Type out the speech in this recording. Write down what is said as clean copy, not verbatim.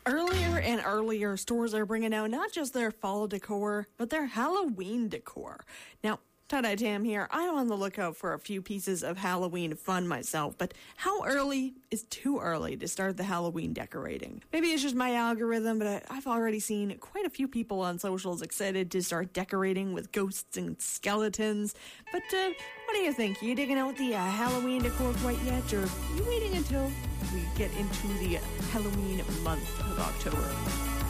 Earlier and earlier, stores are bringing out not just their fall decor, but their Halloween decor. Now, Tie-Dye Tam here. I'm on the lookout for a few pieces of Halloween fun myself, but how early is too early to start the Halloween decorating? Maybe it's just my algorithm, but I've already seen quite a few people on socials excited to start decorating with ghosts and skeletons. But what do you think? Are you digging out the Halloween decor quite yet, or are you waiting until we get into the Halloween month of October?